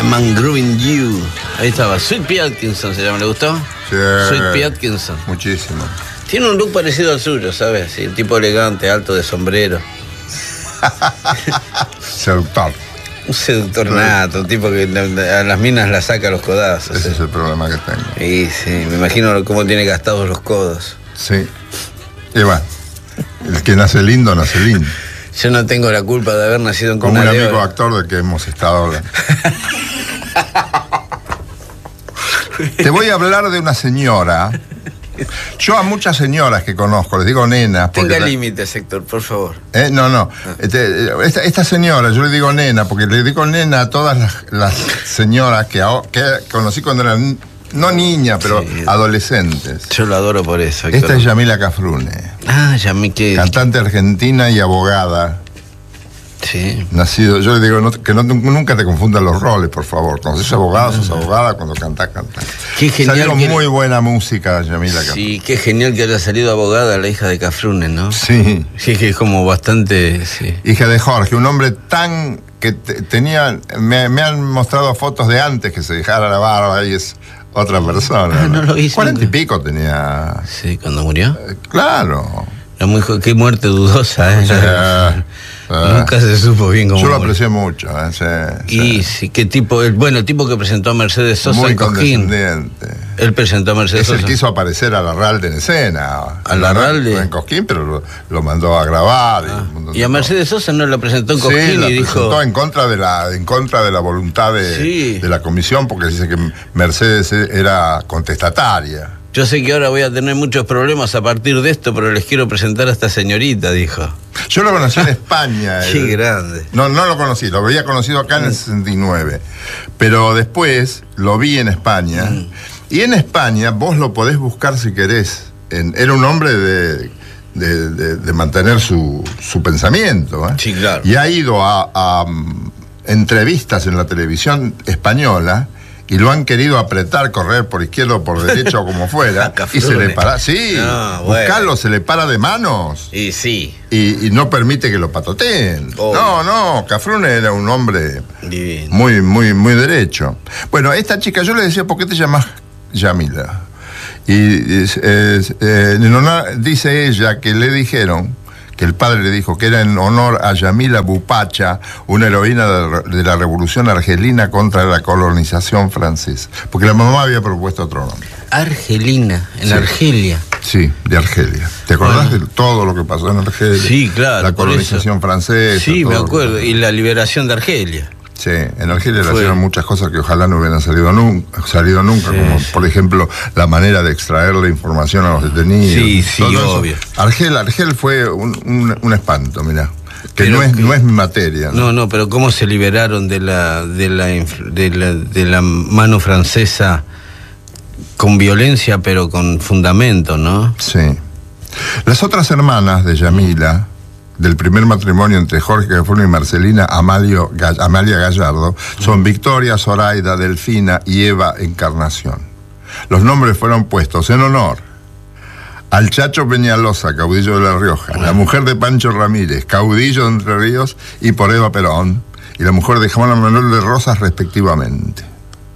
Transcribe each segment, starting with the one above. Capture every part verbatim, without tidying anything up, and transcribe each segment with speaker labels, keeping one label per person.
Speaker 1: I'm Grooving You. Ahí estaba. Sweet Pea Atkinson se llama, ¿le gustó?
Speaker 2: Sí.
Speaker 1: Sweet Pea Atkinson.
Speaker 2: Muchísimo.
Speaker 1: Tiene un look parecido al suyo, ¿sabes? Sí, un tipo elegante, alto, de sombrero.
Speaker 2: Seductor.
Speaker 1: Un seductor nato, un tipo que a las minas las saca a los codazos.
Speaker 2: Ese
Speaker 1: ¿sí?
Speaker 2: es el problema que tengo.
Speaker 1: Y sí, me imagino cómo tiene gastados los codos.
Speaker 2: Sí. Y bueno, el que nace lindo, nace lindo.
Speaker 1: Yo no tengo la culpa de haber nacido en
Speaker 2: Como
Speaker 1: cuna
Speaker 2: un
Speaker 1: de
Speaker 2: amigo
Speaker 1: oro.
Speaker 2: actor del que hemos estado hablando. Te voy a hablar de una señora. Yo a muchas señoras que conozco les digo nena.
Speaker 1: Tenga
Speaker 2: la...
Speaker 1: límites, Héctor, por favor.
Speaker 2: ¿Eh? No, no. Este, esta, esta señora, yo le digo nena, porque le digo nena a todas las, las señoras que, que conocí cuando eran, no niñas, pero sí, adolescentes.
Speaker 1: Yo lo adoro por eso, Héctor.
Speaker 2: Esta es Yamila Cafrune.
Speaker 1: Ah, Yamila, que...
Speaker 2: Cantante argentina y abogada.
Speaker 1: Sí.
Speaker 2: Nacido, yo le digo no, que no, nunca te confundan los roles, por favor. Cuando sos abogado, sos abogada, cuando cantás, cantás.
Speaker 1: Qué genial.
Speaker 2: Salió
Speaker 1: que...
Speaker 2: muy buena música, Yamila Cafrune.
Speaker 1: Sí, qué genial que haya salido abogada la hija de Cafrune, ¿no?
Speaker 2: Sí.
Speaker 1: Sí, que es como bastante. Sí.
Speaker 2: Hija de Jorge, un hombre tan. que te, tenía. Me, me han mostrado fotos de antes que se dejara la barba y es otra persona.
Speaker 1: Ah, no, no lo hice.
Speaker 2: Cuarenta y pico tenía.
Speaker 1: Sí, cuando murió.
Speaker 2: Eh, claro.
Speaker 1: Era muy, qué muerte dudosa, ¿eh?
Speaker 2: O sea,
Speaker 1: nunca se supo bien cómo.
Speaker 2: Yo lo aprecié mucho. ¿eh? Sí,
Speaker 1: y
Speaker 2: sí.
Speaker 1: sí, qué tipo. El, bueno, el tipo que presentó a Mercedes Sosa
Speaker 2: muy
Speaker 1: en Cosquín.
Speaker 2: condescendiente.
Speaker 1: Él presentó a Mercedes
Speaker 2: es
Speaker 1: Sosa.
Speaker 2: Él quiso aparecer a Larralde en escena.
Speaker 1: ¿A Larralde?
Speaker 2: En Cosquín, pero lo, lo mandó a grabar.
Speaker 1: Ah.
Speaker 2: Y,
Speaker 1: y a Mercedes Sosa no la presentó en Cosquín
Speaker 2: sí, la
Speaker 1: y
Speaker 2: presentó
Speaker 1: dijo.
Speaker 2: en contra de la, en contra de la voluntad de,
Speaker 1: sí.
Speaker 2: de la comisión, porque dice que Mercedes era contestataria.
Speaker 1: Yo sé que ahora voy a tener muchos problemas a partir de esto, pero les quiero presentar a esta señorita, dijo.
Speaker 2: Yo lo conocí en España.
Speaker 1: Qué
Speaker 2: el,
Speaker 1: grande.
Speaker 2: No, no lo conocí, lo había conocido acá en el sesenta y nueve. Pero después lo vi en España. Mm. Y en España vos lo podés buscar si querés. En, era un hombre de, de, de, de mantener su, su pensamiento. ¿eh?
Speaker 1: Sí, claro.
Speaker 2: Y ha ido a, a um, entrevistas en la televisión española. Y lo han querido apretar, correr por izquierda o por derecha o como fuera. Y se le para, sí, no, bueno. buscarlo, se le para de manos.
Speaker 1: Y sí.
Speaker 2: Y, y no permite que lo patoteen. Oh. No, no, Cafrune era un hombre divino. muy, muy, muy derecho. Bueno, esta chica, yo le decía, ¿por qué te llamas Yamila? Y es, es, eh, en honor, dice ella que le dijeron, que el padre le dijo que era en honor a Yamila Bupacha, una heroína de, de la revolución argelina contra la colonización francesa. Porque la mamá había propuesto otro nombre.
Speaker 1: Argelina, en sí. Argelia.
Speaker 2: Sí, de Argelia. ¿Te acordás bueno. de todo lo que pasó en Argelia?
Speaker 1: Sí, claro.
Speaker 2: La colonización francesa.
Speaker 1: Sí, me acuerdo. Y la liberación de Argelia.
Speaker 2: Sí, en Argelia le hicieron muchas cosas que ojalá no hubieran salido nunca, salido nunca sí, como sí. por ejemplo la manera de extraer la información a los detenidos.
Speaker 1: Sí, sí, obvio.
Speaker 2: Argel, Argel fue un, un, un espanto, mirá. Que no es, que no es mi materia. ¿no?
Speaker 1: no, no, pero cómo se liberaron de la, de la, de la, de la mano francesa con violencia, pero con fundamento, ¿no?
Speaker 2: Sí. Las otras hermanas de Yamila, del primer matrimonio entre Jorge Cafrune y Marcelina Amalio, Amalia Gallardo, son Victoria, Zoraida, Delfina y Eva Encarnación. Los nombres fueron puestos en honor al Chacho Peñalosa, caudillo de La Rioja, la mujer de Pancho Ramírez, caudillo de Entre Ríos, y por Eva Perón, y la mujer de Juan Manuel de Rosas, respectivamente.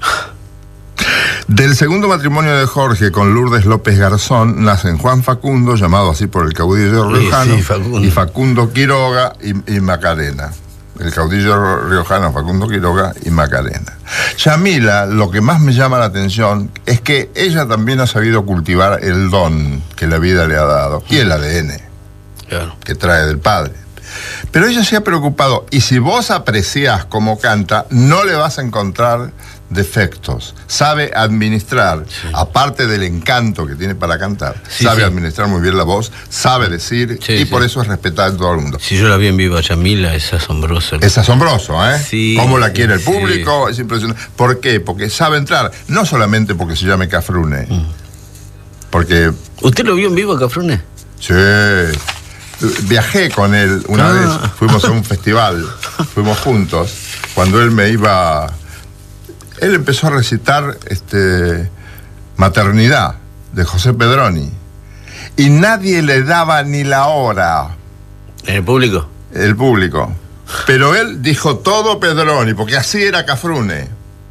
Speaker 2: Del segundo matrimonio de Jorge con Lourdes López Garzón nacen Juan Facundo, llamado así por el caudillo riojano, sí, sí, Facundo. y Facundo Quiroga y, y Macarena. El caudillo riojano Facundo Quiroga y Macarena. Yamila, lo que más me llama la atención es que ella también ha sabido cultivar el don que la vida le ha dado y el A D N claro. que trae del padre. Pero ella se ha preocupado, y si vos apreciás cómo canta, no le vas a encontrar defectos. Sabe administrar, sí. aparte del encanto que tiene para cantar, sí, sabe sí. administrar muy bien la voz, sabe decir, sí, y sí. por eso es respetada en todo el mundo.
Speaker 1: Si yo la vi en vivo a Yamila, es asombroso.
Speaker 2: Es asombroso, ¿eh?
Speaker 1: Sí,
Speaker 2: cómo la quiere el público,
Speaker 1: sí.
Speaker 2: es impresionante. ¿Por qué? Porque sabe entrar, no solamente porque se llame Cafrune, mm. porque...
Speaker 1: ¿Usted lo vio en vivo a Cafrune?
Speaker 2: Sí. Viajé con él una ah. vez, fuimos a un festival, fuimos juntos, cuando él me iba... Él empezó a recitar este, Maternidad, de José Pedroni, y nadie le daba ni la hora.
Speaker 1: ¿En el público?
Speaker 2: El público. Pero él dijo todo Pedroni, porque así era Cafrune.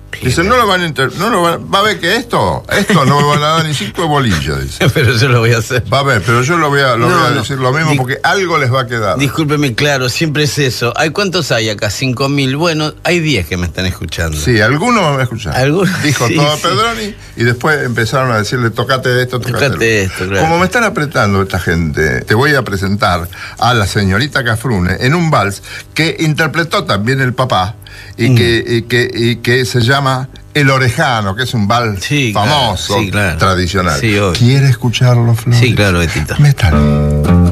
Speaker 2: Dice, no lo van a inter no lo van, va a ver que esto, esto no me van a dar ni cinco de bolilla, dice.
Speaker 1: Pero yo lo voy a hacer.
Speaker 2: Va a ver, pero yo lo voy a, lo
Speaker 1: no,
Speaker 2: voy a
Speaker 1: no.
Speaker 2: decir lo mismo
Speaker 1: Di
Speaker 2: porque algo les va a quedar.
Speaker 1: Discúlpeme, claro, siempre es eso. ¿Hay cuántos hay acá? Cinco mil. Bueno, hay diez que me están escuchando.
Speaker 2: Sí, algunos me van a escuchar.
Speaker 1: ¿Algunos?
Speaker 2: Dijo
Speaker 1: sí,
Speaker 2: todo
Speaker 1: sí.
Speaker 2: Pedroni y después empezaron a decirle, tocate esto, tocate,
Speaker 1: tocate esto. Claro.
Speaker 2: Como me están apretando esta gente, te voy a presentar a la señorita Cafrune en un vals que interpretó también el papá y, mm. que, y, que, y que se llama El Orejano, que es un vals
Speaker 1: sí,
Speaker 2: famoso,
Speaker 1: claro, sí, claro.
Speaker 2: tradicional.
Speaker 1: Sí,
Speaker 2: ¿Quiere escucharlo, Flor?
Speaker 1: Sí, claro, Betito.
Speaker 2: Métale.